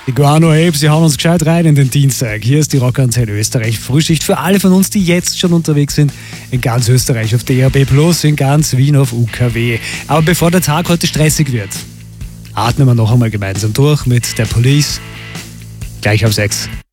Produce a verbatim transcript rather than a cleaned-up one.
Die Guano Apes, sie hauen uns gescheit rein in den Dienstag. Hier ist die Rockantenne Österreich. Frühschicht für alle von uns, die jetzt schon unterwegs sind. In ganz Österreich auf D A B plus, in ganz Wien auf U K W. Aber bevor der Tag heute stressig wird, atmen wir noch einmal gemeinsam durch mit der Police. Gleich um sechs.